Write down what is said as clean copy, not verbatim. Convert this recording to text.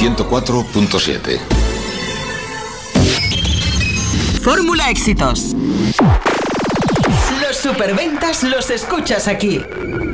104.7. Fórmula Éxitos. Los superventas los escuchas aquí.